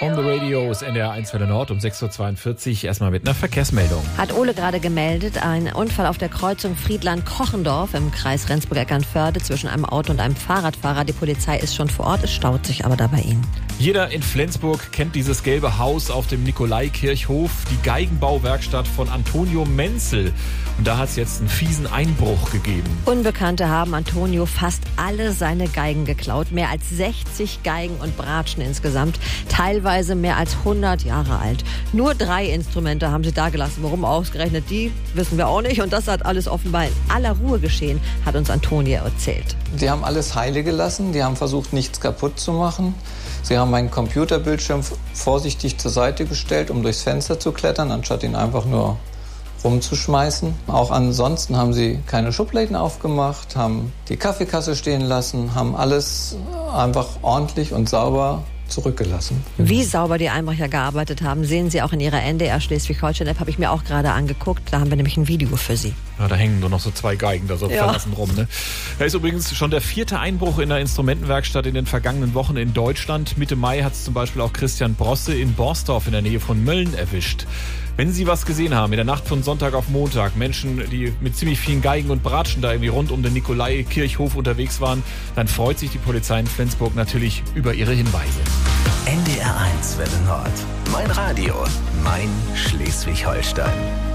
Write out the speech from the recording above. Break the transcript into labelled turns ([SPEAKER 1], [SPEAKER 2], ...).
[SPEAKER 1] On the Radio ist NDR 1 Welle Nord um 6.42 Uhr. Erstmal mit einer Verkehrsmeldung.
[SPEAKER 2] Hat Ole gerade gemeldet, ein Unfall auf der Kreuzung Friedland-Kochendorf im Kreis Rendsburg-Eckernförde zwischen einem Auto und einem Fahrradfahrer. Die Polizei ist schon vor Ort, es staut sich aber da bei ihnen.
[SPEAKER 1] Jeder in Flensburg kennt dieses gelbe Haus auf dem Nikolaikirchhof, die Geigenbauwerkstatt von Antonio Menzel. Und da hat es jetzt einen fiesen Einbruch gegeben.
[SPEAKER 2] Unbekannte haben Antonio fast alle seine Geigen geklaut. Mehr als 60 Geigen und Bratschen insgesamt. Teilweise mehr als 100 Jahre alt. Nur 3 Instrumente haben sie da gelassen. Warum ausgerechnet die, wissen wir auch nicht. Und das hat alles offenbar in aller Ruhe geschehen, hat uns Antonio erzählt.
[SPEAKER 3] Die haben alles heile gelassen. Die haben versucht, nichts kaputt zu machen. Sie haben meinen Computerbildschirm vorsichtig zur Seite gestellt, um durchs Fenster zu klettern, anstatt ihn einfach nur rumzuschmeißen. Auch ansonsten haben sie keine Schubladen aufgemacht, haben die Kaffeekasse stehen lassen, haben alles einfach ordentlich und sauber zurückgelassen.
[SPEAKER 2] Wie sauber die Einbrecher gearbeitet haben, sehen Sie auch in Ihrer NDR Schleswig-Holstein-App, habe ich mir auch gerade angeguckt. Da haben wir nämlich ein Video für Sie.
[SPEAKER 1] Ja, da hängen nur noch so 2 Geigen da so verlassen rum. Ne? Da ist übrigens schon der 4. Einbruch in der Instrumentenwerkstatt in den vergangenen Wochen in Deutschland. Mitte Mai hat es zum Beispiel auch Christian Brosse in Borsdorf in der Nähe von Mölln erwischt. Wenn Sie was gesehen haben in der Nacht von Sonntag auf Montag, Menschen, die mit ziemlich vielen Geigen und Bratschen da irgendwie rund um den Nikolaikirchhof unterwegs waren, dann freut sich die Polizei in Flensburg natürlich über Ihre Hinweise.
[SPEAKER 4] NDR 1 Welle Nord. Mein Radio, mein Schleswig-Holstein.